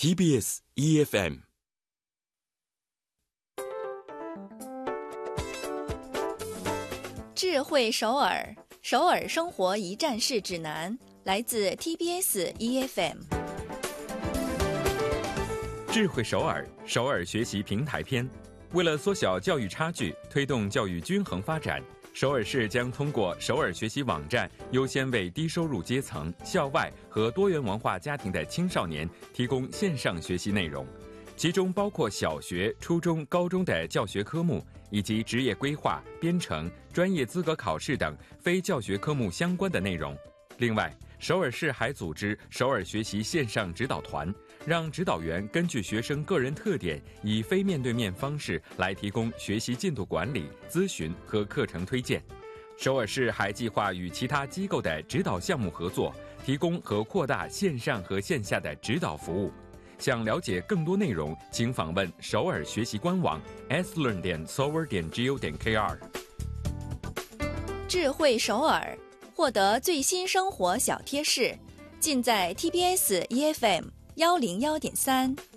TBS EFM。 智慧首尔，首尔生活一站式指南，来自 TBS EFM。 智慧首尔，首尔学习平台篇。为了缩小教育差距，推动教育均衡发展，首尔市将通过首尔学习网站，优先为低收入阶层、校外和多元文化家庭的青少年提供线上学习内容，其中包括小学、初中、高中的教学科目，以及职业规划、编程、专业资格考试等非教学科目相关的内容。另外，首尔市还组织首尔学习线上指导团，让指导员根据学生个人特点，以非面对面方式来提供学习进度管理、咨询和课程推荐。首尔市还计划与其他机构的指导项目合作，提供和扩大线上和线下的指导服务。想了解更多内容，请访问首尔学习官网 slearn.seoul.go.kr。 智慧首尔，获得最新生活小贴士，尽在 TBS EFM 101.3。